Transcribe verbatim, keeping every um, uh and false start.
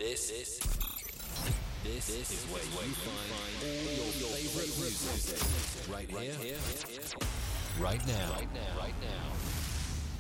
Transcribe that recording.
This, this, this, this is where you find all your favorite music. Right here, right now, right now, right now.